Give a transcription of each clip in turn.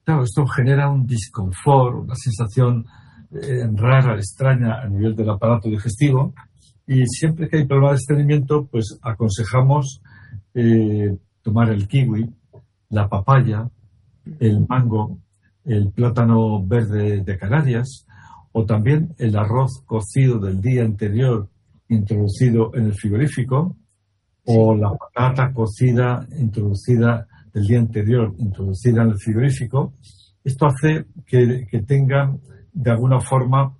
Claro, esto genera un disconfort, una sensación rara, extraña a nivel del aparato digestivo, y siempre que hay problemas de estreñimiento, pues aconsejamos tomar el kiwi, la papaya, el mango, el plátano verde de Canarias, o también el arroz cocido del día anterior introducido en el frigorífico, o la patata cocida introducida del día anterior introducida en el frigorífico. Esto hace que tengan de alguna forma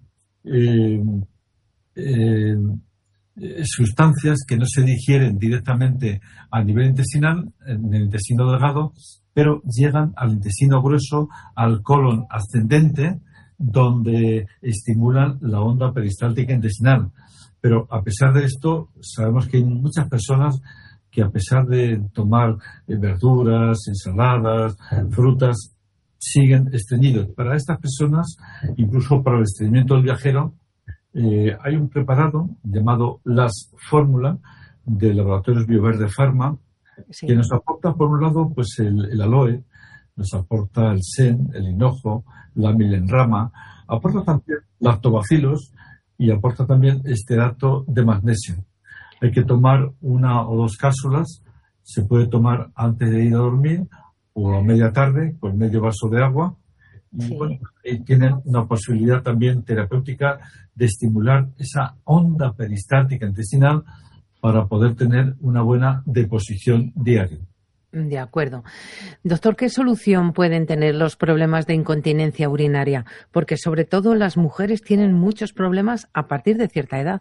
sustancias que no se digieren directamente a nivel intestinal, en el intestino delgado, pero llegan al intestino grueso, al colon ascendente, donde estimulan la onda peristáltica intestinal. Pero a pesar de esto, sabemos que hay muchas personas que, a pesar de tomar verduras, ensaladas, frutas, siguen estreñidos. Para estas personas, incluso para el estreñimiento del viajero, hay un preparado llamado Las Fórmula de Laboratorios Bioverde Pharma, que nos aporta, por un lado, pues el aloe, nos aporta el sen, el hinojo, la milenrama, aporta también lactobacilos y aporta también estearato de magnesio. Hay que tomar 1 o 2 cápsulas, se puede tomar antes de ir a dormir o a media tarde con medio vaso de agua. Y bueno, tienen una posibilidad también terapéutica de estimular esa onda peristáltica intestinal para poder tener una buena deposición diaria. De acuerdo. Doctor, ¿qué solución pueden tener los problemas de incontinencia urinaria? Porque sobre todo las mujeres tienen muchos problemas a partir de cierta edad.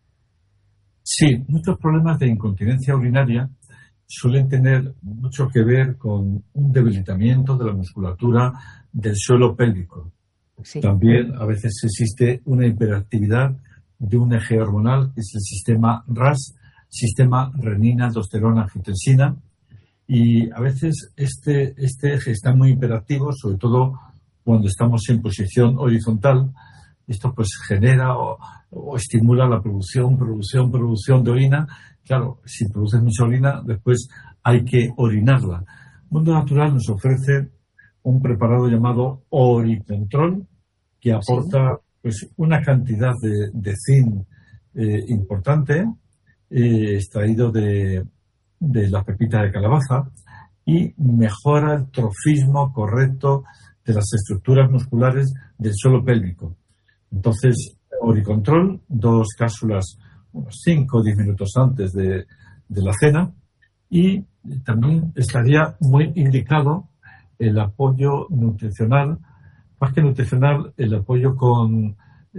Sí, muchos problemas de incontinencia urinaria suelen tener mucho que ver con un debilitamiento de la musculatura del suelo pélvico. Sí. También a veces existe una hiperactividad de un eje hormonal, que es el sistema RAS, sistema renina-aldosterona-angiotensina, y a veces este eje está muy hiperactivo, sobre todo cuando estamos en posición horizontal. Esto pues genera o estimula la producción de orina. Claro, si produces mucha orina, después hay que orinarla. Mundo Natural nos ofrece un preparado llamado Oricontrol, que aporta pues una cantidad de zinc importante, extraído de la pepita de calabaza, y mejora el trofismo correcto de las estructuras musculares del suelo pélvico. Entonces, Oricontrol, 2 cápsulas unos 5 o 10 minutos antes de la cena, y también estaría muy indicado el apoyo nutricional, más que nutricional, el apoyo con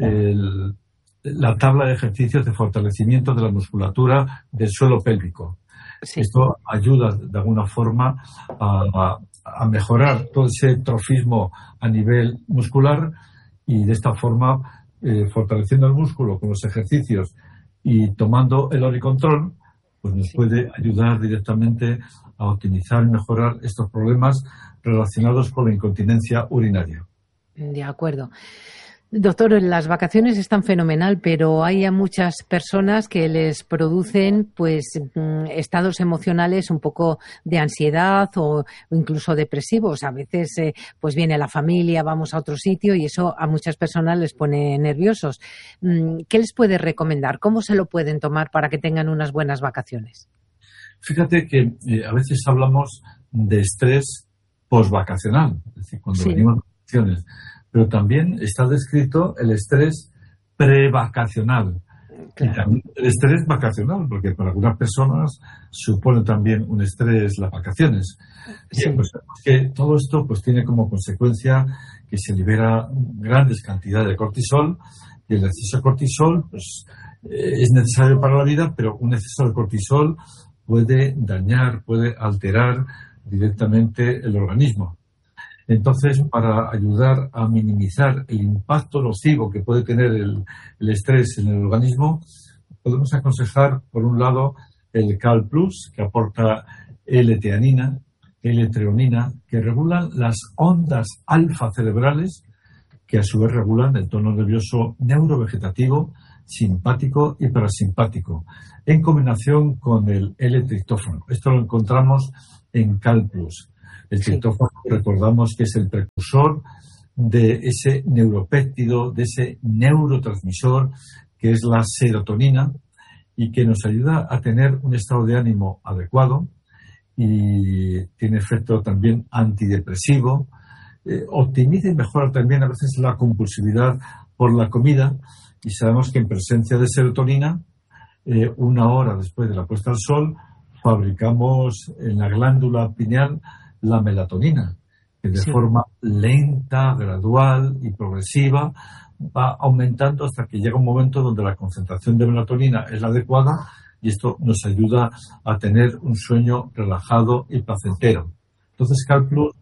la tabla de ejercicios de fortalecimiento de la musculatura del suelo pélvico. Sí. Esto ayuda de alguna forma a mejorar todo ese trofismo a nivel muscular, y de esta forma, fortaleciendo el músculo con los ejercicios y tomando el Oricontrol, pues nos puede ayudar directamente a optimizar y mejorar estos problemas relacionados con la incontinencia urinaria. De acuerdo. Doctor, las vacaciones están fenomenal, pero hay a muchas personas que les producen pues estados emocionales un poco de ansiedad o incluso depresivos. A veces pues viene la familia, vamos a otro sitio, y eso a muchas personas les pone nerviosos. ¿Qué les puede recomendar? ¿Cómo se lo pueden tomar para que tengan unas buenas vacaciones? Fíjate que a veces hablamos de estrés posvacacional, es decir, cuando venimos de vacaciones. Pero también está descrito el estrés prevacacional. Claro. Y también el estrés vacacional, porque para algunas personas supone también un estrés las vacaciones. Sí. Bien, pues que todo esto pues tiene como consecuencia que se libera grandes cantidades de cortisol, y el exceso de cortisol pues es necesario para la vida, pero un exceso de cortisol puede dañar, puede alterar directamente el organismo. Entonces, para ayudar a minimizar el impacto nocivo que puede tener el estrés en el organismo, podemos aconsejar, por un lado, el Cal Plus, que aporta L-teanina, L-treonina, que regulan las ondas alfa cerebrales, que a su vez regulan el tono nervioso neurovegetativo, simpático y parasimpático, en combinación con el L-triptófano. Esto lo encontramos en Cal Plus. El triptófano, recordamos que es el precursor de ese neuropéptido, de ese neurotransmisor que es la serotonina y que nos ayuda a tener un estado de ánimo adecuado y tiene efecto también antidepresivo, optimiza y mejora también a veces la compulsividad por la comida, y sabemos que en presencia de serotonina, 1 hora después de la puesta al sol, fabricamos en la glándula pineal la melatonina, que de forma lenta, gradual y progresiva va aumentando hasta que llega un momento donde la concentración de melatonina es la adecuada, y esto nos ayuda a tener un sueño relajado y placentero. Entonces, CalPlus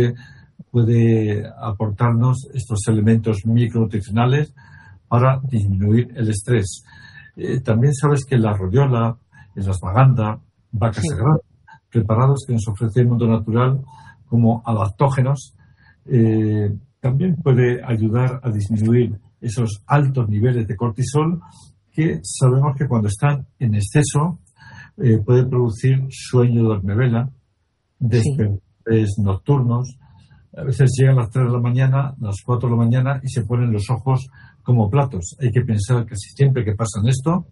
puede aportarnos estos elementos micronutricionales para disminuir el estrés. También sabes que en la rodiola, en la ashwagandha, vaca sagrada, preparados que nos ofrece el mundo natural como adaptógenos, también puede ayudar a disminuir esos altos niveles de cortisol que sabemos que cuando están en exceso pueden producir sueño de dormivela, despertares nocturnos. A veces llegan las 3 de la mañana, las 4 de la mañana y se ponen los ojos como platos. Hay que pensar que siempre que pasan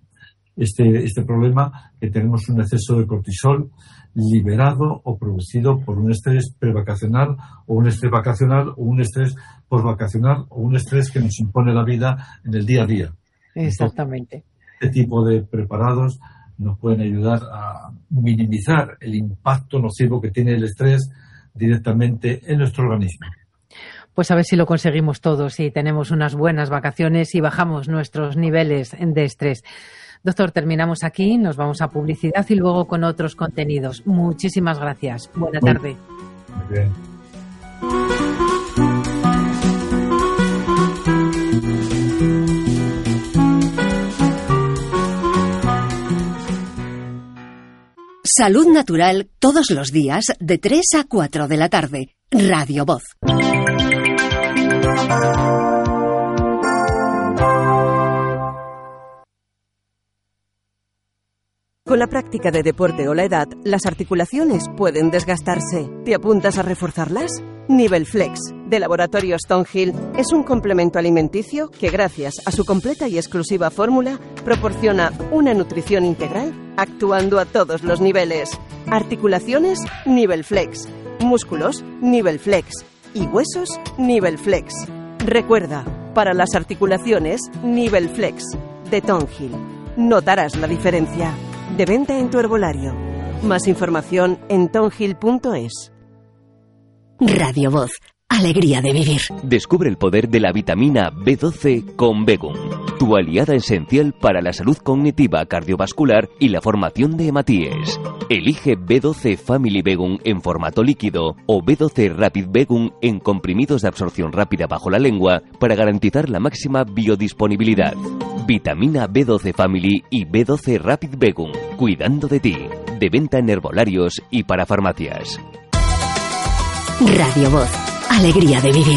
este problema, que tenemos un exceso de cortisol liberado o producido por un estrés prevacacional o un estrés vacacional o un estrés postvacacional o un estrés que nos impone la vida en el día a día. Exactamente. Entonces, este tipo de preparados nos pueden ayudar a minimizar el impacto nocivo que tiene el estrés directamente en nuestro organismo. Pues a ver si lo conseguimos todos y tenemos unas buenas vacaciones y bajamos nuestros niveles de estrés. Doctor, terminamos aquí, nos vamos a publicidad y luego con otros contenidos. Muchísimas gracias. Buena tarde. Muy bien. Salud Natural todos los días de 3 a 4 de la tarde. Radio Voz. Con la práctica de deporte o la edad, las articulaciones pueden desgastarse. ¿Te apuntas a reforzarlas? Nivelflex, de Laboratorios Tonhill, es un complemento alimenticio que, gracias a su completa y exclusiva fórmula, proporciona una nutrición integral actuando a todos los niveles. Articulaciones, Nivelflex. Músculos, Nivelflex. Y huesos, Nivelflex. Recuerda, para las articulaciones, Nivelflex, de Tonhill. Notarás la diferencia. De venta en tu herbolario. Más información en tonhill.es. Radio Voz. Alegría de vivir. Descubre el poder de la vitamina B12 con Begum, tu aliada esencial para la salud cognitiva, cardiovascular y la formación de hematíes. Elige B12 Family Begum en formato líquido o B12 Rapid Begum en comprimidos de absorción rápida bajo la lengua para garantizar la máxima biodisponibilidad. Vitamina B12 Family y B12 Rapid Begum, cuidando de ti. De venta en herbolarios y para farmacias. Radio Voz. Alegría de vivir.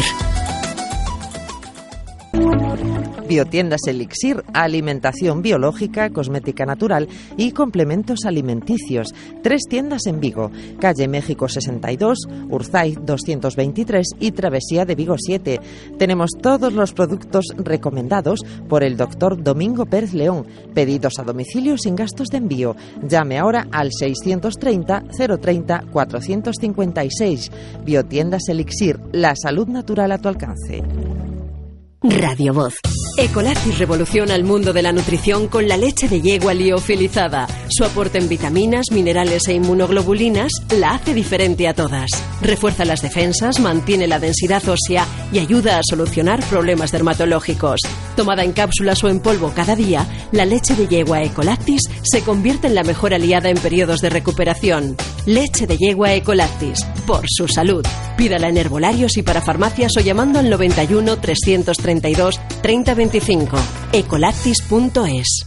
Biotiendas Elixir, alimentación biológica, cosmética natural y complementos alimenticios. 3 tiendas en Vigo, calle México 62, Urzaiz 223 y Travesía de Vigo 7. Tenemos todos los productos recomendados por el doctor Domingo Pérez León. Pedidos a domicilio sin gastos de envío. Llame ahora al 630 030 456. Biotiendas Elixir, la salud natural a tu alcance. Radio Voz. Ecolactis revoluciona el mundo de la nutrición con la leche de yegua liofilizada. Su aporte en vitaminas, minerales e inmunoglobulinas la hace diferente a todas. Refuerza las defensas, mantiene la densidad ósea y ayuda a solucionar problemas dermatológicos. Tomada en cápsulas o en polvo cada día, la leche de yegua Ecolactis se convierte en la mejor aliada en periodos de recuperación. Leche de yegua Ecolactis, por su salud. Pídala en herbolarios y para farmacias o llamando al 91 332 3025. Ecolactis.es.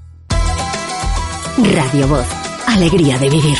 Radio Voz. Alegría de vivir.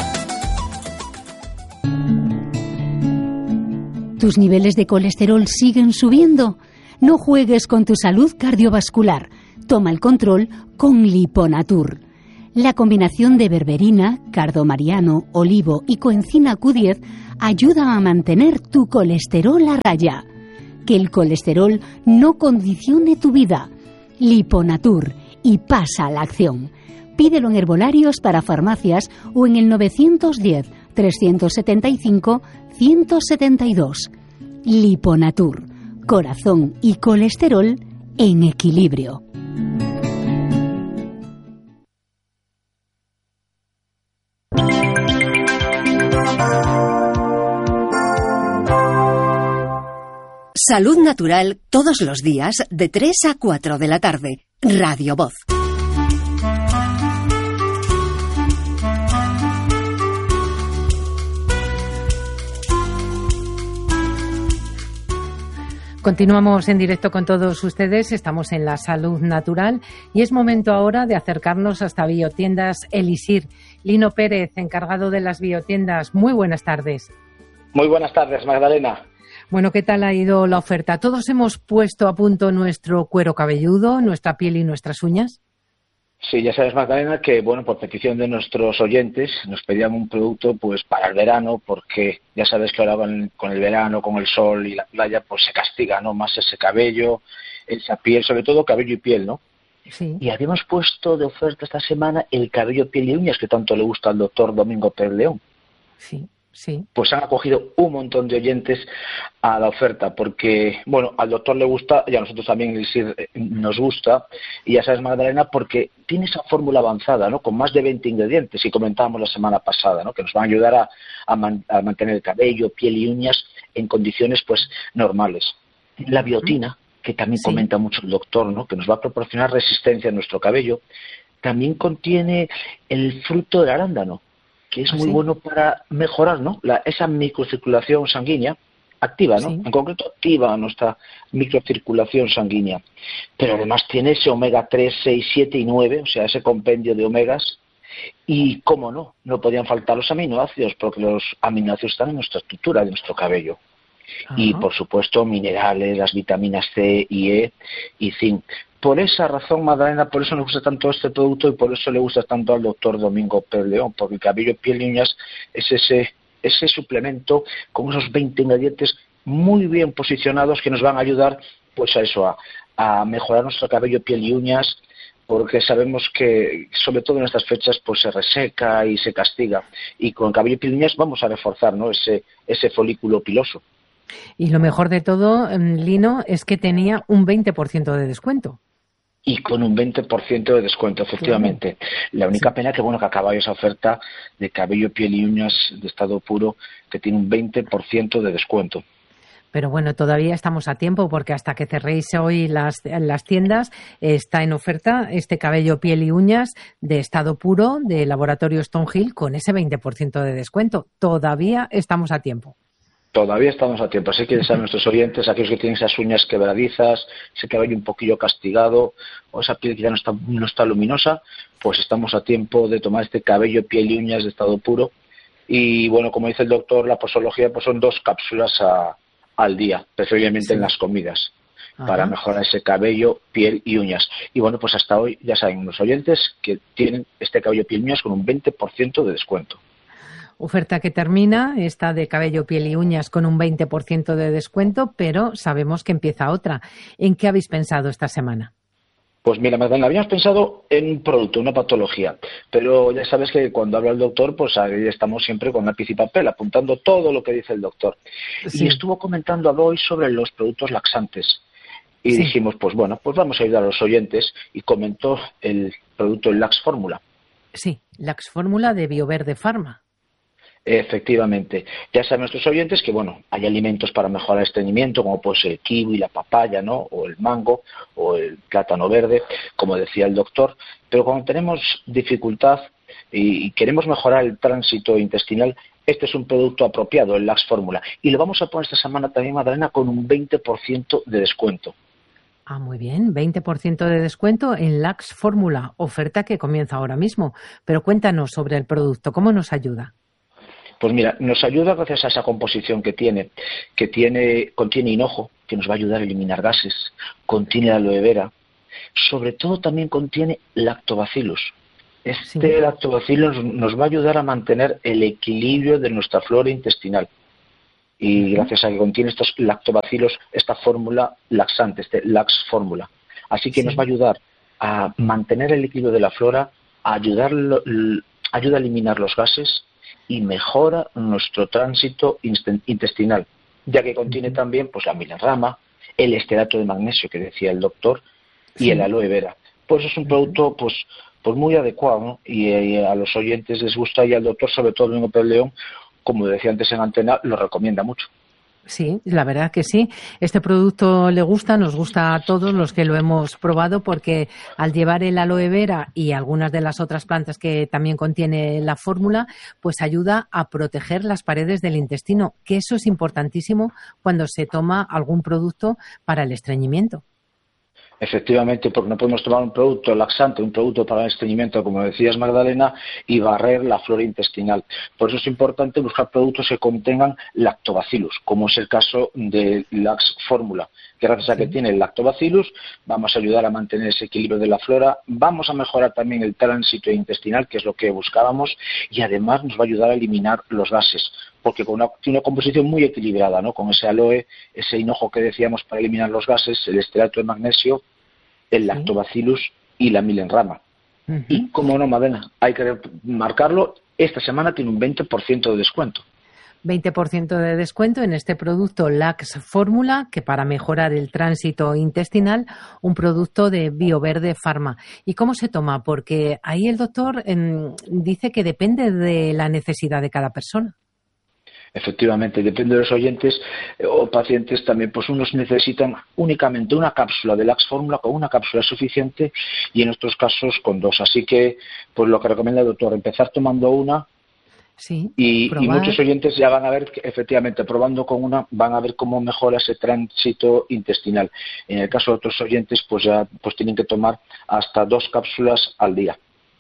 ¿Tus niveles de colesterol siguen subiendo? No juegues con tu salud cardiovascular. Toma el control con Liponatur. La combinación de berberina, cardo mariano, olivo y coenzima Q10 ayuda a mantener tu colesterol a raya. Que el colesterol no condicione tu vida. Liponatur, y pasa a la acción. Pídelo en herbolarios para farmacias o en el 910-375-172. Liponatur, corazón y colesterol en equilibrio. Salud Natural todos los días de 3 a 4 de la tarde. Radio Voz. Continuamos en directo con todos ustedes, estamos en la Salud Natural y es momento ahora de acercarnos hasta Biotiendas Elixir. Lino Pérez, encargado de las biotiendas, muy buenas tardes. Muy buenas tardes, Magdalena. Bueno, ¿qué tal ha ido la oferta? ¿Todos hemos puesto a punto nuestro cuero cabelludo, nuestra piel y nuestras uñas? Sí, ya sabes, Magdalena, que bueno, por petición de nuestros oyentes nos pedían un producto pues para el verano, porque ya sabes que ahora con el verano, con el sol y la playa, pues se castiga, ¿no? Más ese cabello, esa piel, sobre todo cabello y piel, ¿no? Sí. Y habíamos puesto de oferta esta semana el cabello, piel y uñas que tanto le gusta al doctor Domingo Pérez León. Sí. Sí. Pues han acogido un montón de oyentes a la oferta, porque, bueno, al doctor le gusta y a nosotros también nos gusta, y ya sabes, Magdalena, porque tiene esa fórmula avanzada, ¿no? Con más de 20 ingredientes, y comentábamos la semana pasada, ¿no? Que nos van a ayudar a mantener el cabello, piel y uñas en condiciones, pues, normales. La biotina, que también comenta mucho el doctor, ¿no? Que nos va a proporcionar resistencia a nuestro cabello, también contiene el fruto del arándano, que es muy bueno para mejorar, ¿no? Esa microcirculación sanguínea activa, ¿no? En concreto activa nuestra microcirculación sanguínea. Pero además tiene ese omega 3, 6, 7 y 9, o sea, ese compendio de omegas. Y, cómo no, no podían faltar los aminoácidos, porque los aminoácidos están en nuestra estructura de nuestro cabello. Ajá. Y, por supuesto, minerales, las vitaminas C y E y zinc. Por esa razón, Magdalena, por eso nos gusta tanto este producto y por eso le gusta tanto al doctor Domingo Pérez León, porque el cabello, piel y uñas es ese suplemento con esos 20 ingredientes muy bien posicionados que nos van a ayudar pues a eso, a mejorar nuestro cabello, piel y uñas, porque sabemos que, sobre todo en estas fechas, pues se reseca y se castiga. Y con el cabello, piel y uñas vamos a reforzar, ¿no? ese folículo piloso. Y lo mejor de todo, Lino, es que tenía un 20% de descuento. Y con un 20% de descuento, efectivamente. La única pena que, bueno, que acaba esa oferta de cabello, piel y uñas de estado puro, que tiene un 20% de descuento. Pero bueno, todavía estamos a tiempo, porque hasta que cerréis hoy las tiendas está en oferta este cabello, piel y uñas de estado puro de Laboratorio Stonehill con ese 20% de descuento. Todavía estamos a tiempo. Todavía estamos a tiempo, así que ya saben nuestros oyentes, aquellos que tienen esas uñas quebradizas, ese cabello un poquillo castigado o esa piel que ya no está luminosa, pues estamos a tiempo de tomar este cabello, piel y uñas de estado puro. Y bueno, como dice el doctor, la posología pues son 2 cápsulas al día, preferiblemente en las comidas, para mejorar ese cabello, piel y uñas. Y bueno, pues hasta hoy ya saben los oyentes que tienen este cabello, piel y uñas con un 20% de descuento. Oferta que termina, esta de cabello, piel y uñas con un 20% de descuento, pero sabemos que empieza otra. ¿En qué habéis pensado esta semana? Pues mira, Magdalena, habíamos pensado en un producto, una patología, pero ya sabes que cuando habla el doctor, pues ahí estamos siempre con lápiz y papel, apuntando todo lo que dice el doctor. Sí. Y estuvo comentando hoy sobre los productos laxantes. Y dijimos, pues bueno, pues vamos a ayudar a los oyentes, y comentó el producto Lax Fórmula. Sí, Lax Fórmula de Bioverde Pharma. Efectivamente. Ya saben nuestros oyentes que, bueno, hay alimentos para mejorar el estreñimiento, como puede ser el kiwi, la papaya, ¿no? O el mango, o el plátano verde, como decía el doctor. Pero cuando tenemos dificultad y queremos mejorar el tránsito intestinal, este es un producto apropiado, el Lax Fórmula. Y lo vamos a poner esta semana también, Magdalena, con un 20% de descuento. Ah, muy bien, 20% de descuento en Lax Fórmula, oferta que comienza ahora mismo. Pero cuéntanos sobre el producto, ¿cómo nos ayuda? Pues mira, nos ayuda gracias a esa composición que contiene hinojo, que nos va a ayudar a eliminar gases, contiene aloe vera, sobre todo también contiene lactobacillus, Este lactobacillus nos va a ayudar a mantener el equilibrio de nuestra flora intestinal. Y gracias a que contiene estos lactobacilos, esta fórmula laxante, este lax fórmula. Así que nos va a ayudar a mantener el equilibrio de la flora, ayuda a eliminar los gases y mejora nuestro tránsito intestinal, ya que contiene también pues la milenrama, el esterato de magnesio que decía el doctor y el aloe vera. Pues es un producto pues muy adecuado, ¿no? Y a los oyentes les gusta, y al doctor, sobre todo Domingo Pérez León, como decía antes en antena, lo recomienda mucho. Sí, la verdad que sí. Este producto le gusta, nos gusta a todos los que lo hemos probado, porque al llevar el aloe vera y algunas de las otras plantas que también contiene la fórmula, pues ayuda a proteger las paredes del intestino, que eso es importantísimo cuando se toma algún producto para el estreñimiento. Efectivamente, porque no podemos tomar un producto laxante, un producto para el estreñimiento, como decías, Magdalena, y barrer la flora intestinal. Por eso es importante buscar productos que contengan lactobacillus, como es el caso de Lax Fórmula, que gracias a que tiene el lactobacillus vamos a ayudar a mantener ese equilibrio de la flora, vamos a mejorar también el tránsito intestinal, que es lo que buscábamos, y además nos va a ayudar a eliminar los gases, porque tiene una composición muy equilibrada, ¿no? Con ese aloe, ese hinojo que decíamos para eliminar los gases, el esterato de magnesio, el lactobacillus y la milenrama. Y, como no, Madena, hay que marcarlo, esta semana tiene un 20% de descuento. 20% de descuento en este producto Lax Fórmula, que para mejorar el tránsito intestinal, un producto de Bioverde Pharma. ¿Y cómo se toma? Porque ahí el doctor dice que depende de la necesidad de cada persona. Efectivamente, depende de los oyentes o pacientes también, pues unos necesitan únicamente una cápsula de Lax Fórmula, con una cápsula es suficiente, y en otros casos con 2. Así que, pues lo que recomienda el doctor, empezar tomando una, y muchos oyentes ya van a ver, efectivamente, probando con una, van a ver cómo mejora ese tránsito intestinal. En el caso de otros oyentes, pues ya tienen que tomar hasta 2 cápsulas al día.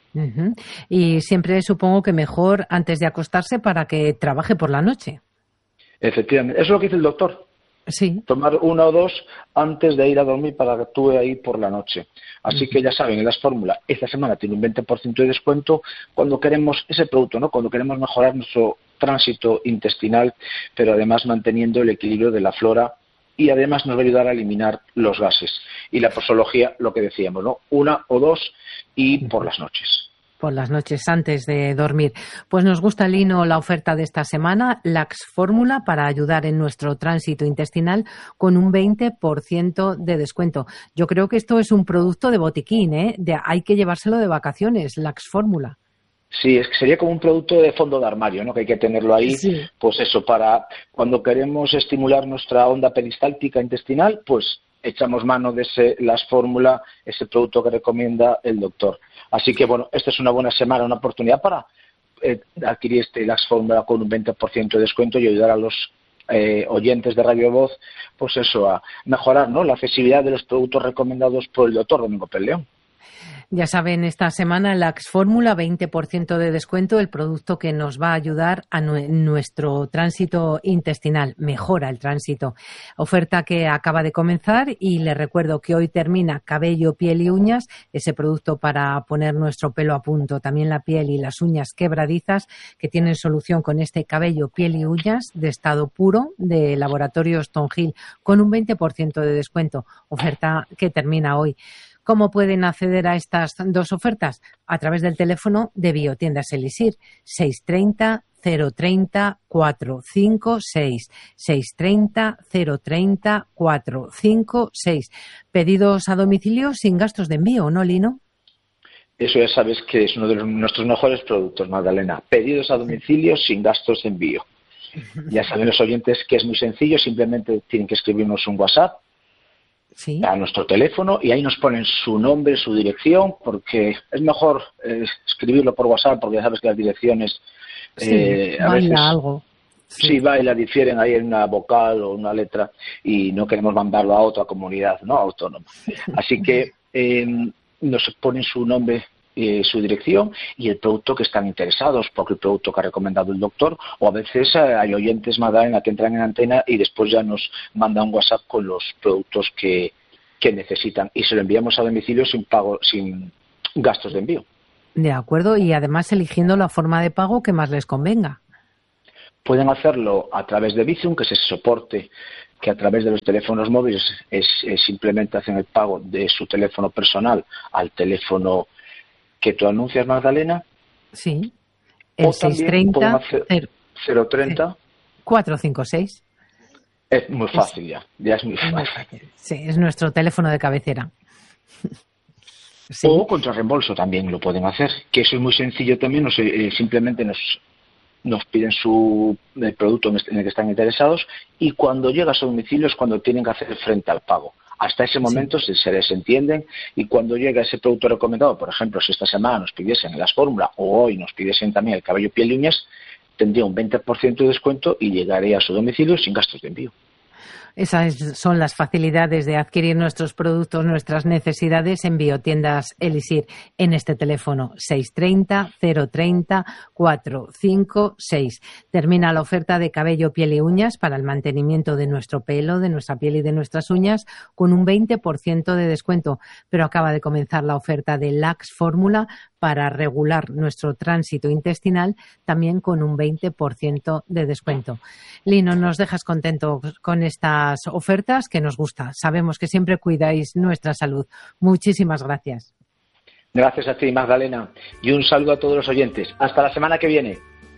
Y siempre supongo que mejor antes de acostarse para que trabaje por la noche. Efectivamente, eso es lo que dice el doctor. Sí. Tomar 1 o 2 antes de ir a dormir para que actúe ahí por la noche. Así que ya saben, en las fórmulas, esta semana tiene un 20% de descuento cuando queremos ese producto, ¿no? Cuando queremos mejorar nuestro tránsito intestinal, pero además manteniendo el equilibrio de la flora, y además nos va a ayudar a eliminar los gases. Y la posología, lo que decíamos, ¿no? 1 o 2 y por las noches. Por las noches antes de dormir. Pues nos gusta, Lino, la oferta de esta semana, Lax Fórmula, para ayudar en nuestro tránsito intestinal, con un 20% de descuento. Yo creo que esto es un producto de botiquín, ¿eh? Hay que llevárselo de vacaciones, Lax Fórmula. Sí, es que sería como un producto de fondo de armario, ¿no? Que hay que tenerlo ahí, pues eso, para cuando queremos estimular nuestra onda peristáltica intestinal, pues echamos mano de ese Lax Fórmula, ese producto que recomienda el doctor. Así que, bueno, esta es una buena semana, una oportunidad para adquirir este Lax Fórmula con un 20% de descuento y ayudar a los oyentes de Radio Voz, pues eso, a mejorar, ¿no?, la accesibilidad de los productos recomendados por el doctor Domingo Pérez León. Ya saben, esta semana Lax Fórmula, 20% de descuento, el producto que nos va a ayudar a nuestro tránsito intestinal, mejora el tránsito. Oferta que acaba de comenzar, y les recuerdo que hoy termina Cabello, Piel y Uñas, ese producto para poner nuestro pelo a punto, también la piel y las uñas quebradizas, que tienen solución con este Cabello, Piel y Uñas de estado puro de Laboratorios Stonehill, con un 20% de descuento. Oferta que termina hoy. ¿Cómo pueden acceder a estas 2 ofertas? A través del teléfono de Biotiendas Elixir, 630 030 456, 630 030 456. Pedidos a domicilio sin gastos de envío, ¿no, Lino? Eso ya sabes que es uno de nuestros mejores productos, Magdalena. Pedidos a domicilio sin gastos de envío. Ya saben los oyentes que es muy sencillo, simplemente tienen que escribirnos un WhatsApp a nuestro teléfono, y ahí nos ponen su nombre, su dirección, porque es mejor escribirlo por WhatsApp, porque ya sabes que las direcciones a veces algo. Sí, baila, difieren ahí en una vocal o una letra, y no queremos mandarlo a otra comunidad, ¿no?, autónoma. Así que nos ponen su nombre, su dirección y el producto que están interesados, porque el producto que ha recomendado el doctor, o a veces hay oyentes, Magdalena, que entran en antena y después ya nos mandan un WhatsApp con los productos que necesitan, y se lo enviamos a domicilio sin gastos de envío. De acuerdo, y además eligiendo la forma de pago que más les convenga. Pueden hacerlo a través de Bizum, que es ese soporte que a través de los teléfonos móviles simplemente hacen el pago de su teléfono personal al teléfono que tú anuncias, Magdalena. Sí. El o 630 030 456. Es muy fácil ya es muy fácil. Sí, es nuestro teléfono de cabecera. Sí. O contra reembolso también lo pueden hacer, que eso es muy sencillo también, simplemente nos piden el producto en el que están interesados y cuando llega a su domicilio es cuando tienen que hacer frente al pago. Hasta ese momento se les entienden y cuando llega ese producto recomendado, por ejemplo, si esta semana nos pidiesen las fórmulas o hoy nos pidiesen también el cabello, piel y uñas, tendría un 20% de descuento y llegaría a su domicilio sin gastos de envío. Esas son las facilidades de adquirir nuestros productos, nuestras necesidades en Biotiendas Elixir, en este teléfono 630-030-456. Termina la oferta de cabello, piel y uñas para el mantenimiento de nuestro pelo, de nuestra piel y de nuestras uñas con un 20% de descuento. Pero acaba de comenzar la oferta de Lax Fórmula para regular nuestro tránsito intestinal, también con un 20% de descuento. Lino, nos dejas contentos con estas ofertas que nos gusta. Sabemos que siempre cuidáis nuestra salud. Muchísimas gracias. Gracias a ti, Magdalena. Y un saludo a todos los oyentes. Hasta la semana que viene.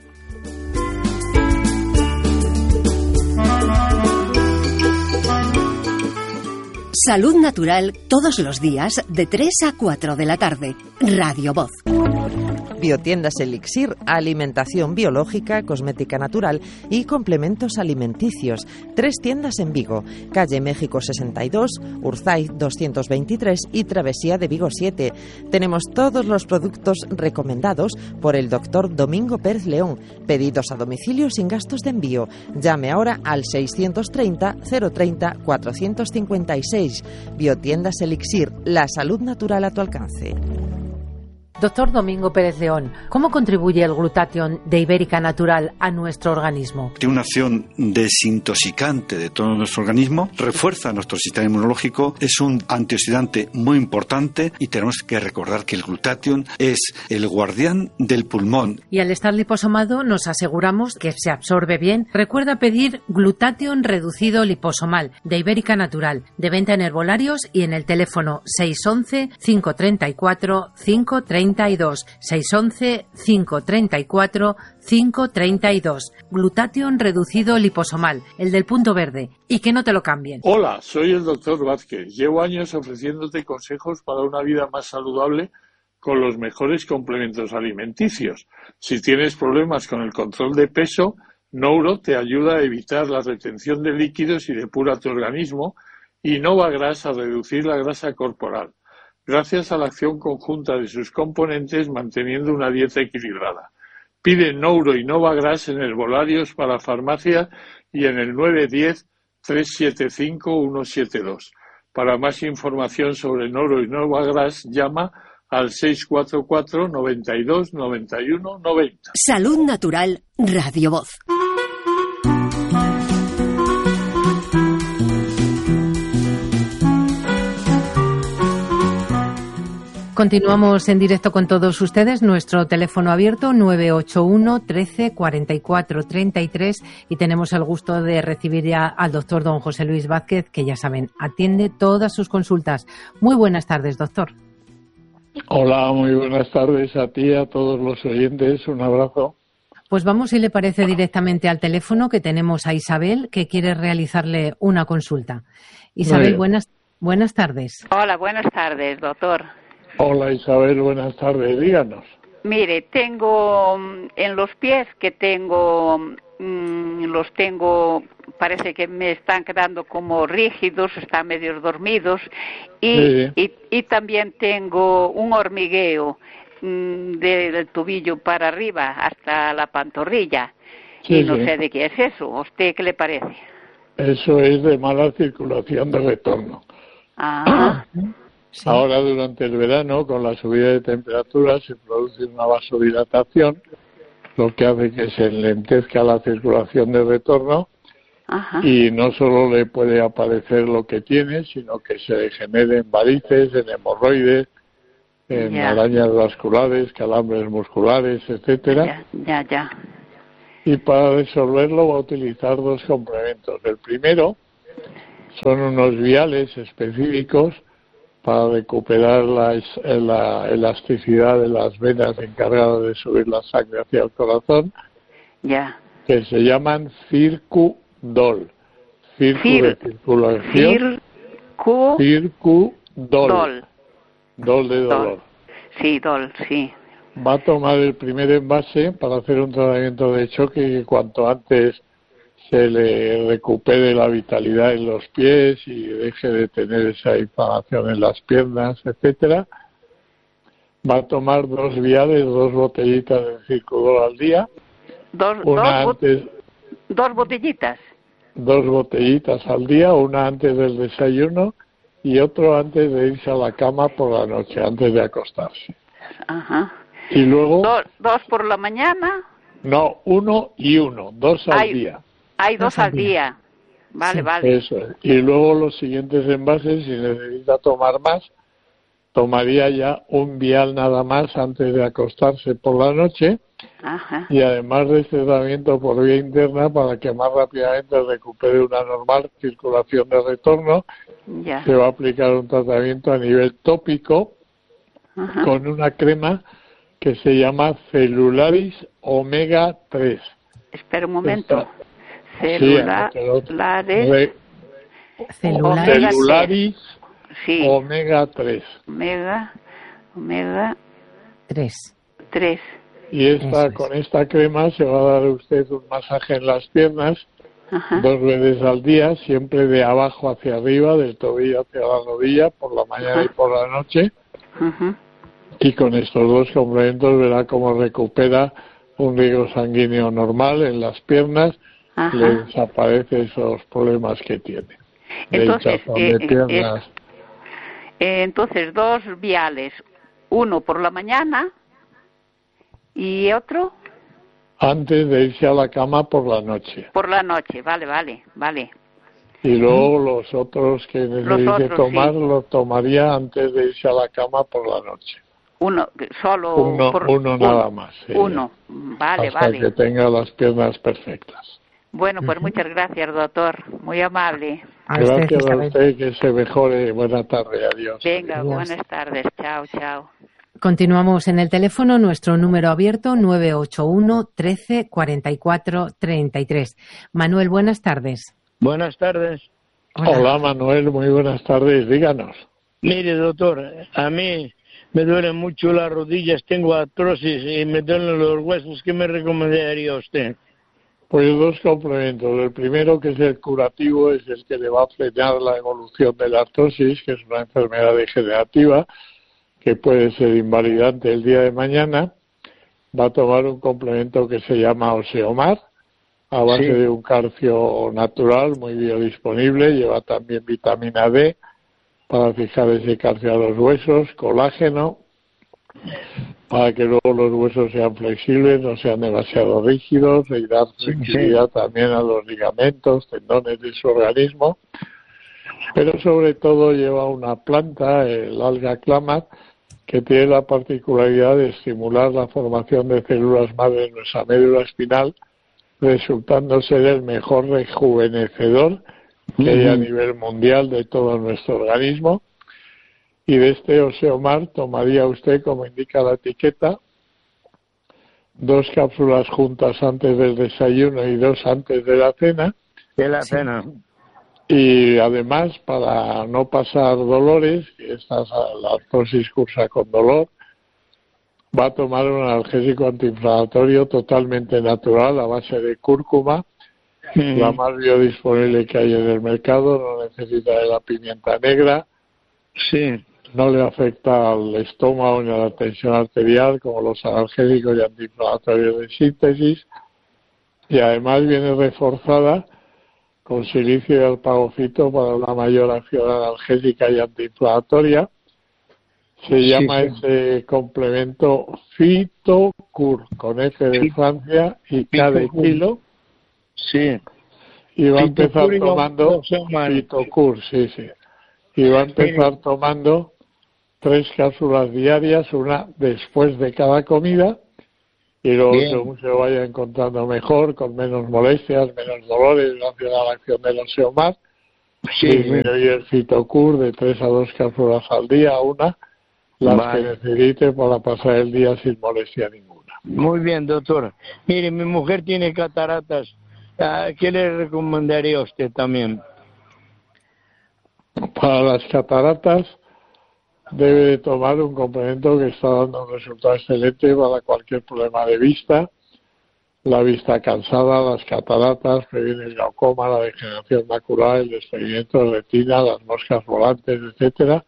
Salud Natural todos los días de 3 a 4 de la tarde. Radio Voz. Biotiendas Elixir, alimentación biológica, cosmética natural y complementos alimenticios. 3 tiendas en Vigo, calle México 62, Urzaiz 223 y Travesía de Vigo 7. Tenemos todos los productos recomendados por el doctor Domingo Pérez León. Pedidos a domicilio sin gastos de envío. Llame ahora al 630 030 456. Biotiendas Elixir, la salud natural a tu alcance. Doctor Domingo Pérez León, ¿cómo contribuye el glutatión de Ibérica Natural a nuestro organismo? Tiene una acción desintoxicante de todo nuestro organismo, refuerza nuestro sistema inmunológico, es un antioxidante muy importante y tenemos que recordar que el glutatión es el guardián del pulmón. Y al estar liposomado nos aseguramos que se absorbe bien. Recuerda pedir glutatión reducido liposomal de Ibérica Natural, de venta en herbolarios y en el teléfono 611-534-532. 611-534-532. Glutatión reducido liposomal, el del punto verde. Y que no te lo cambien. Hola, soy el doctor Vázquez. Llevo años ofreciéndote consejos para una vida más saludable con los mejores complementos alimenticios. Si tienes problemas con el control de peso, Nouro te ayuda a evitar la retención de líquidos y depura tu organismo, y Novagras a reducir la grasa corporal, gracias a la acción conjunta de sus componentes manteniendo una dieta equilibrada. Pide Nouro y Novagras en herbolarios para farmacia y en el 910-375-172. Para más información sobre Nouro y Novagras, llama al 644 92 91 90. Salud Natural, Radio Voz. Continuamos en directo con todos ustedes. Nuestro teléfono abierto 981 13 44 33 y tenemos el gusto de recibir ya al doctor don José Luis Vázquez, que ya saben, atiende todas sus consultas. Muy buenas tardes, doctor. Hola, muy buenas tardes a ti y a todos los oyentes. Un abrazo. Pues vamos, si le parece, directamente al teléfono, que tenemos a Isabel, que quiere realizarle una consulta. Isabel, buenas tardes. Hola, buenas tardes, doctor. Hola Isabel, buenas tardes, díganos. Mire, tengo en los pies parece que me están quedando como rígidos, están medio dormidos y también tengo un hormigueo del tobillo para arriba hasta la pantorrilla y no sé de qué es eso. ¿A usted qué le parece? Eso es de mala circulación de retorno. Ah. Sí. Ahora durante el verano, con la subida de temperatura, se produce una vasodilatación, lo que hace que se enlentezca la circulación de retorno. Ajá. Y no solo le puede aparecer lo que tiene, sino que se generen varices, en hemorroides, en arañas vasculares, calambres musculares, etcétera. Ya. Y para resolverlo va a utilizar 2 complementos. El primero son unos viales específicos para recuperar la elasticidad de las venas encargadas de subir la sangre hacia el corazón, que se llaman Circudol. De circulación. Circudol. Dol de dolor. Sí, Dol, sí. Va a tomar el primer envase para hacer un tratamiento de choque que cuanto antes se le recupere la vitalidad en los pies y deje de tener esa inflamación en las piernas, etcétera. Va a tomar 2 viales, 2 botellitas de Circudol al día. ¿Dos botellitas? 2 botellitas al día, una antes del desayuno y otro antes de irse a la cama por la noche, antes de acostarse. Ajá. Y luego... ¿Dos por la mañana? No, 1 y 1, 2 al día. Hay 2 al día. Vale, vale. Eso es. Y luego los siguientes envases, si necesita tomar más, tomaría ya un vial nada más antes de acostarse por la noche. Ajá. Y además de este tratamiento por vía interna, para que más rápidamente recupere una normal circulación de retorno, se va a aplicar un tratamiento a nivel tópico con una crema que se llama Celularis Omega 3. Espera un momento. Celularis Omega 3. Omega 3. Y con esta crema se va a dar a usted un masaje en las piernas 2 veces al día, siempre de abajo hacia arriba, del tobillo hacia la rodilla, por la mañana y por la noche. Y con estos 2 complementos verá cómo recupera un riego sanguíneo normal en las piernas, le desaparecen esos problemas que tiene. Entonces 2 viales, 1 por la mañana y otro antes de irse a la cama por la noche. Por la noche, vale. Y luego los otros que necesite tomar los tomaría antes de irse a la cama por la noche. Uno nada más. Uno, vale. Hasta que tenga las piernas perfectas. Bueno, pues muchas gracias, doctor. Muy amable. Gracias a usted, que se mejore. Buena tarde, adiós. Venga, buenas tardes. Chao. Continuamos en el teléfono, nuestro número abierto 981 13 44 33. Manuel, buenas tardes. Buenas tardes. Hola Manuel, muy buenas tardes, díganos. Mire, doctor, a mí me duelen mucho las rodillas, tengo artrosis y me duelen los huesos. ¿Qué me recomendaría usted? Pues 2 complementos. El primero, que es el curativo, es el que le va a frenar la evolución de la artrosis, que es una enfermedad degenerativa que puede ser invalidante el día de mañana. Va a tomar un complemento que se llama Oseomar, a base de un calcio natural, muy biodisponible. Lleva también vitamina D para fijar ese calcio a los huesos, colágeno, para que luego los huesos sean flexibles, no sean demasiado rígidos, y dar flexibilidad también a los ligamentos, tendones de su organismo. Pero sobre todo lleva una planta, el alga clamat, que tiene la particularidad de estimular la formación de células madre en nuestra médula espinal, resultando ser el mejor rejuvenecedor que hay a nivel mundial de todo nuestro organismo. Y de este Oseomar tomaría usted, como indica la etiqueta, 2 cápsulas juntas antes del desayuno y 2 antes de la cena. Y además, para no pasar dolores, la artrosis cursa con dolor, va a tomar un analgésico antiinflamatorio totalmente natural a base de cúrcuma, la más biodisponible que hay en el mercado, no necesita de la pimienta negra, no le afecta al estómago ni a la tensión arterial como los analgésicos y antiinflamatorios de síntesis, y además viene reforzada con silicio y alpagocito para una mayor acción analgésica y antiinflamatoria. Se llama ese complemento Fitocur, con F de Francia y K de kilo. Y va a empezar tomando Fitocur, y va a empezar tomando 3 cápsulas diarias, una después de cada comida, y luego según se vaya encontrando mejor, con menos molestias, menos dolores, gracias a la acción del Osteomar, disminuir el Fitocur de 3 a 2 cápsulas al día, una, las que necesite para pasar el día sin molestia ninguna. Muy bien, doctor. Mire, mi mujer tiene cataratas. ¿Qué le recomendaría a usted también? Para las cataratas debe de tomar un complemento que está dando un resultado excelente para cualquier problema de vista. La vista cansada, las cataratas, previene el glaucoma, la degeneración macular, el desprendimiento de retina, las moscas volantes, etcétera.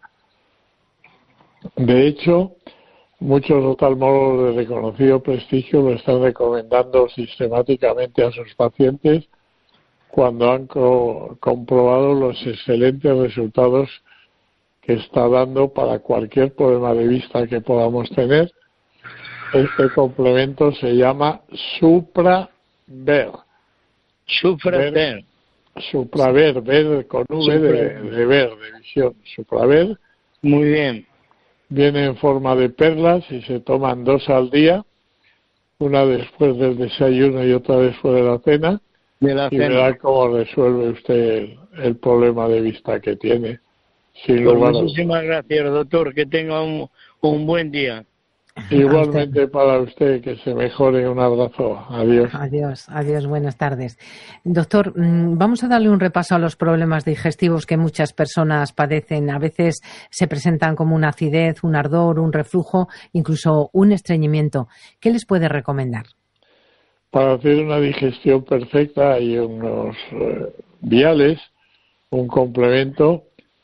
De hecho, muchos oftalmólogos de reconocido prestigio lo están recomendando sistemáticamente a sus pacientes cuando han comprobado los excelentes resultados que está dando para cualquier problema de vista que podamos tener. Este complemento se llama Supraver. Supraver. Supraver, ver con V de ver, de visión. Supraver. Muy bien. Viene en forma de perlas y se toman 2 al día, una después del desayuno y otra después de la cena. Y verá cómo resuelve usted el problema de vista que tiene. Muchísimas gracias, doctor. Que tenga un buen día. Igualmente para usted, que se mejore. Un abrazo. Adiós. Adiós, buenas tardes. Doctor, vamos a darle un repaso a los problemas digestivos que muchas personas padecen. A veces se presentan como una acidez, un ardor, un reflujo, incluso un estreñimiento. ¿Qué les puede recomendar? Para hacer una digestión perfecta hay unos viales, un complemento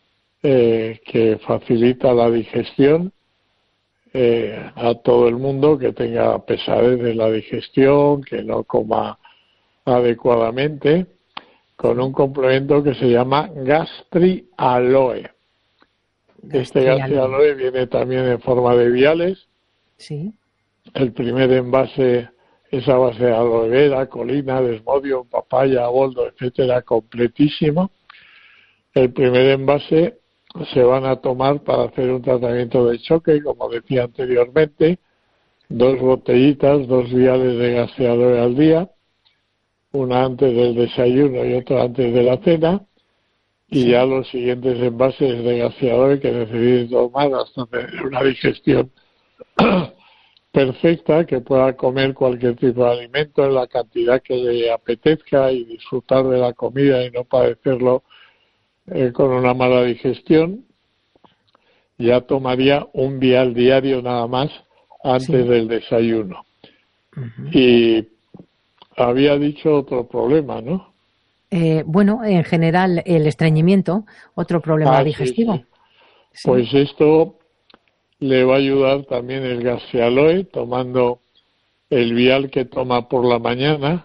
que facilita la digestión a todo el mundo que tenga pesadez de la digestión, que no coma adecuadamente, con un complemento que se llama Gastri Aloe. Este Gastri Aloe viene también en forma de viales. Sí. El primer envase es a base de aloe vera, colina, desmodium, papaya, boldo, etcétera, completísimo. El primer envase se van a tomar para hacer un tratamiento de choque, como decía anteriormente, 2 botellitas, 2 viales de Gastri Aloe al día, una antes del desayuno y otra antes de la cena, y ya los siguientes envases de Gastri Aloe que necesite tomar hasta tener una digestión perfecta, que pueda comer cualquier tipo de alimento en la cantidad que le apetezca y disfrutar de la comida y no padecerlo con una mala digestión. Ya tomaría un vial diario nada más antes del desayuno. Y había dicho otro problema, ¿no? Bueno, en general el estreñimiento, otro problema digestivo. Sí. Pues esto le va a ayudar también el Gastri Aloe, tomando el vial que toma por la mañana,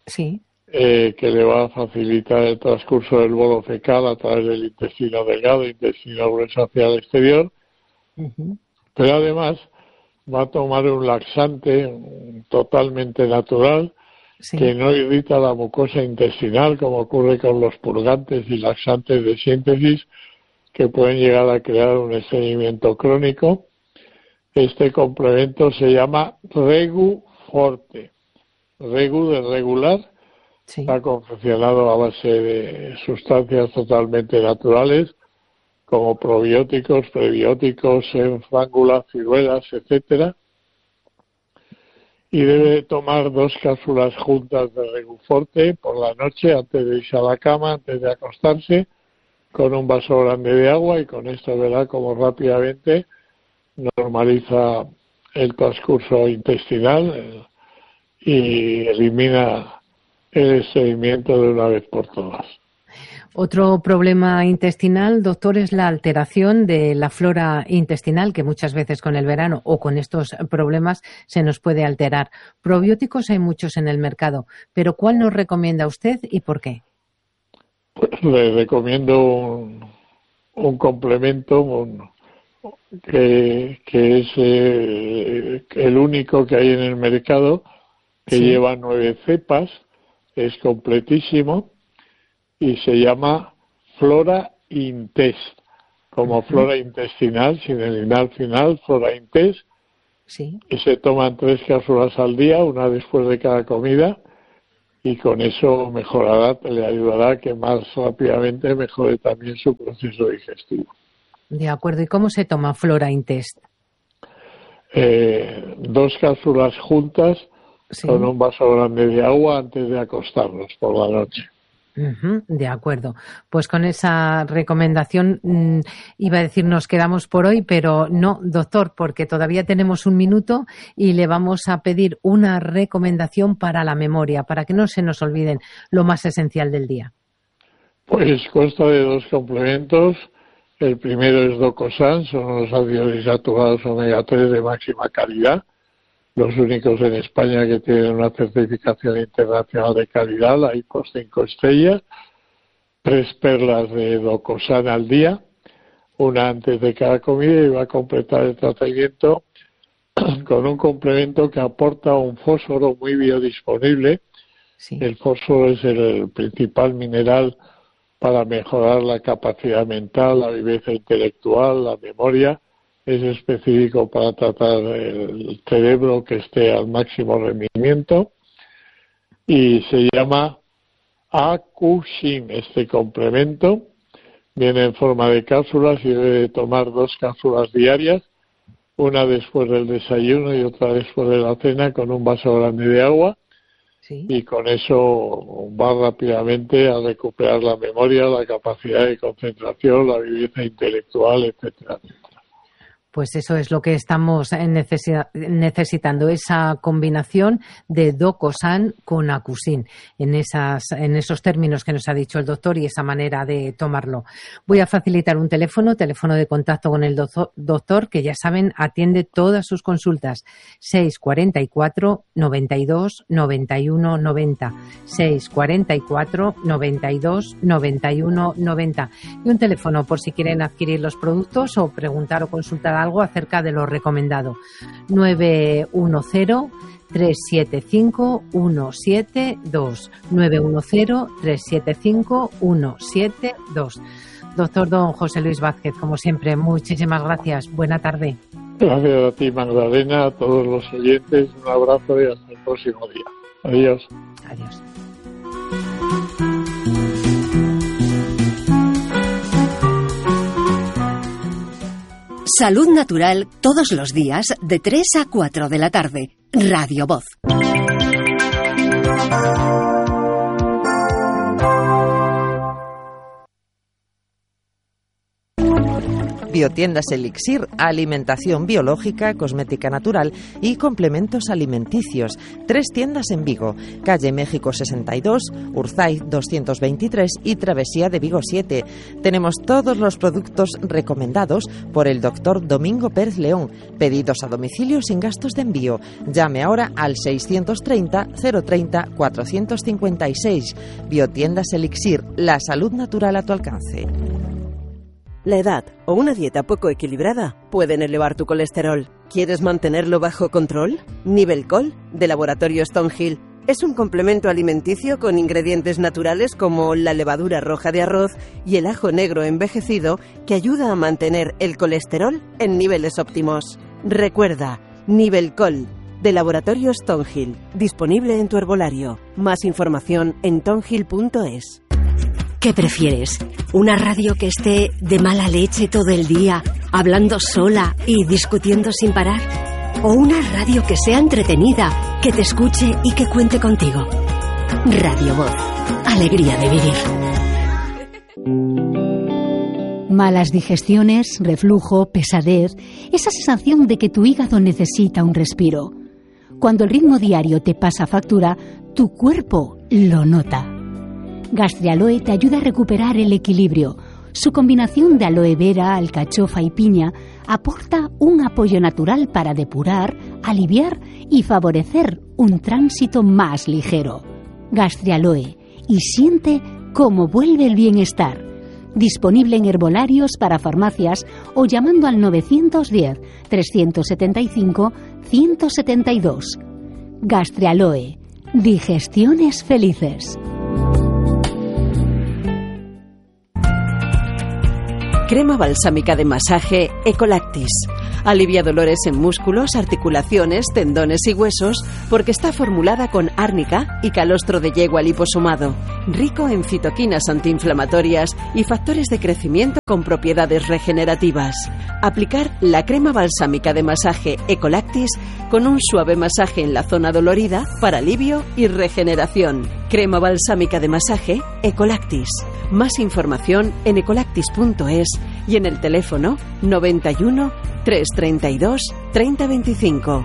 que le va a facilitar el transcurso del bolo fecal a través del intestino delgado, intestino grueso hacia el exterior. Pero además va a tomar un laxante totalmente natural, que no irrita la mucosa intestinal, como ocurre con los purgantes y laxantes de síntesis, que pueden llegar a crear un estreñimiento crónico. Este complemento se llama Regu Forte. Regu de regular, está confeccionado a base de sustancias totalmente naturales, como probióticos, prebióticos, frángula, ciruelas, etcétera. Y debe tomar 2 cápsulas juntas de Regu Forte por la noche, antes de irse a la cama, antes de acostarse, con un vaso grande de agua, y con esto verá cómo rápidamente normaliza el transcurso intestinal y elimina el estreñimiento de una vez por todas. Otro problema intestinal, doctor, es la alteración de la flora intestinal, que muchas veces con el verano o con estos problemas se nos puede alterar. Probióticos hay muchos en el mercado, pero ¿cuál nos recomienda usted y por qué? Pues le recomiendo un complemento que es el único que hay en el mercado, que lleva 9 cepas, es completísimo y se llama Flora Intest. como flora intestinal, sin el inal final, flora intest, sí. Y se toman 3 cápsulas al día, una después de cada comida, y con eso mejorará, le ayudará a que más rápidamente mejore también su proceso digestivo. De acuerdo. ¿Y cómo se toma Flora Intest? 2 cápsulas juntas, sí, con un vaso grande de agua antes de acostarnos por la noche. De acuerdo. Pues con esa recomendación iba a decir nos quedamos por hoy, pero no, doctor, porque todavía tenemos un minuto y le vamos a pedir una recomendación para la memoria, para que no se nos olviden lo más esencial del día. Pues consta de 2 complementos. El primero es Docosan, son los ácidos insaturados omega 3 de máxima calidad, los únicos en España que tienen una certificación internacional de calidad, la IPO 5 estrellas, 3 perlas de Docosan al día, una antes de cada comida, y va a completar el tratamiento con un complemento que aporta un fósforo muy biodisponible. Sí. El fósforo es el principal mineral para mejorar la capacidad mental, la viveza intelectual, la memoria. Es específico para tratar el cerebro que esté al máximo rendimiento y se llama Acushim. Este complemento viene en forma de cápsulas y debe de tomar 2 cápsulas diarias, una después del desayuno y otra después de la cena, con un vaso grande de agua. Sí. Y con eso va rápidamente a recuperar la memoria, la capacidad de concentración, la viveza intelectual, etcétera, etcétera. Pues eso es lo que estamos necesitando, esa combinación de Docosan con Acusin, en esos términos que nos ha dicho el doctor y esa manera de tomarlo. Voy a facilitar un teléfono de contacto con el doctor, que ya saben, atiende todas sus consultas. 644 92 91 90, 644 92 91 90. Y un teléfono por si quieren adquirir los productos o preguntar o consultar algo acerca de lo recomendado. 910-375-172. 910-375-172. Doctor don José Luis Vázquez, como siempre, muchísimas gracias. Buena tarde. Gracias a ti, Magdalena, a todos los oyentes. Un abrazo y hasta el próximo día. Adiós. Adiós. Salud Natural todos los días de 3 a 4 de la tarde. Radio Voz. Biotiendas Elixir, alimentación biológica, cosmética natural y complementos alimenticios. 3 tiendas en Vigo, calle México 62, Urzaiz 223 y Travesía de Vigo 7. Tenemos todos los productos recomendados por el doctor Domingo Pérez León. Pedidos a domicilio sin gastos de envío. Llame ahora al 630 030 456. Biotiendas Elixir, la salud natural a tu alcance. La edad o una dieta poco equilibrada pueden elevar tu colesterol. ¿Quieres mantenerlo bajo control? Nivelcol, de Laboratorio Stonehill, es un complemento alimenticio con ingredientes naturales como la levadura roja de arroz y el ajo negro envejecido que ayuda a mantener el colesterol en niveles óptimos. Recuerda, Nivelcol, de Laboratorio Stonehill, disponible en tu herbolario. Más información en tonhill.es. ¿Qué prefieres? ¿Una radio que esté de mala leche todo el día, hablando sola y discutiendo sin parar? ¿O una radio que sea entretenida, que te escuche y que cuente contigo? Radio Voz. Alegría de vivir. Malas digestiones, reflujo, pesadez, esa sensación de que tu hígado necesita un respiro. Cuando el ritmo diario te pasa factura, tu cuerpo lo nota. Gastrialoe te ayuda a recuperar el equilibrio. Su combinación de aloe vera, alcachofa y piña aporta un apoyo natural para depurar, aliviar y favorecer un tránsito más ligero. Gastrialoe, y siente cómo vuelve el bienestar. Disponible en herbolarios para farmacias o llamando al 910-375-172. Gastrialoe, digestiones felices. Crema balsámica de masaje Ecolactis. Alivia dolores en músculos, articulaciones, tendones y huesos porque está formulada con árnica y calostro de yegua liposomado, rico en citoquinas antiinflamatorias y factores de crecimiento con propiedades regenerativas. Aplicar la crema balsámica de masaje Ecolactis con un suave masaje en la zona dolorida para alivio y regeneración. Crema balsámica de masaje Ecolactis. Más información en ecolactis.es y en el teléfono 91 332 3025.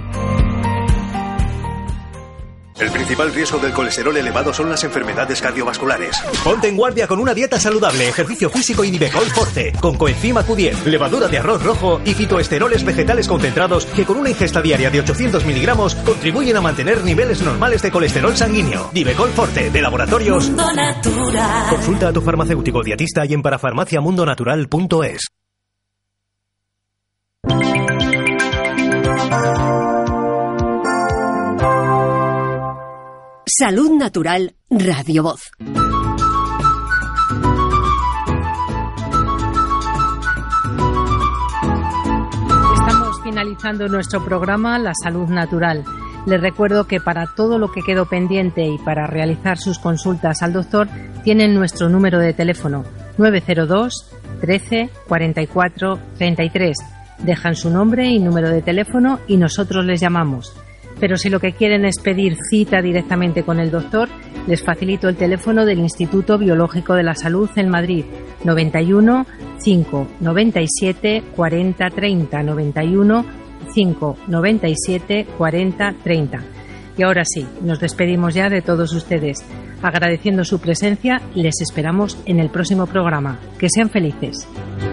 El principal riesgo del colesterol elevado son las enfermedades cardiovasculares. Ponte en guardia con una dieta saludable, ejercicio físico y Nivecol Forte, con coenzima Q10, levadura de arroz rojo y fitoesteroles vegetales concentrados que con una ingesta diaria de 800 miligramos contribuyen a mantener niveles normales de colesterol sanguíneo. Nivecol Forte, de Laboratorios Mundo Natural. Consulta a tu farmacéutico dietista y en parafarmaciamundonatural.es. Salud Natural, Radio Voz. Estamos finalizando nuestro programa La Salud Natural. Les recuerdo que para todo lo que quedó pendiente y para realizar sus consultas al doctor, tienen nuestro número de teléfono 902 13 44 33. Dejan su nombre y número de teléfono y nosotros les llamamos. Pero si lo que quieren es pedir cita directamente con el doctor, les facilito el teléfono del Instituto Biológico de la Salud en Madrid, 91 5 97 40 30, 91 5 97 40 30. Y ahora sí, nos despedimos ya de todos ustedes. Agradeciendo su presencia, les esperamos en el próximo programa. Que sean felices.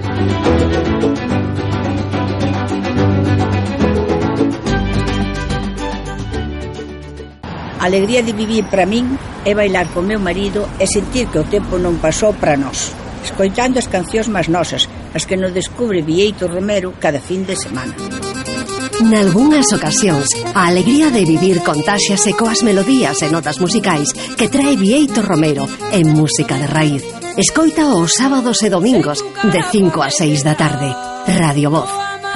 A alegría de vivir para min é bailar co meu marido e sentir que o tempo non pasou para nós, escoitando as cancións máis nosas, as que nos descubre Bieito Romero cada fin de semana. Nalgúnas ocasións, a alegría de vivir contáxiase coas melodías e notas musicais que trae Bieito Romero en Música de Raíz. Escoita os sábados e domingos de 5 a 6 da tarde. Radio Voz.